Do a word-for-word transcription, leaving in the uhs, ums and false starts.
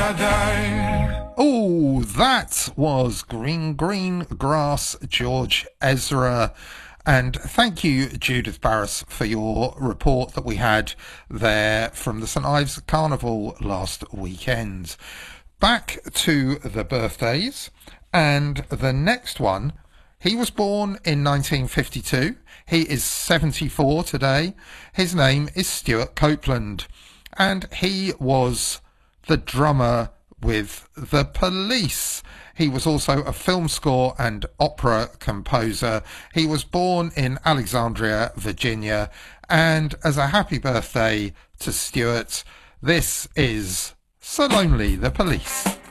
Oh, that was Green Green Grass, George Ezra. And thank you, Judith Barras, for your report that we had there from the St Ives Carnival last weekend. Back to the birthdays, and the next one, he was born in nineteen fifty-two. He is seventy-four today. His name is Stuart Copeland, and he was the drummer with The Police. He was also a film score and opera composer. He was born in Alexandria, Virginia, and as a happy birthday to Stuart, this is So Lonely, The Police.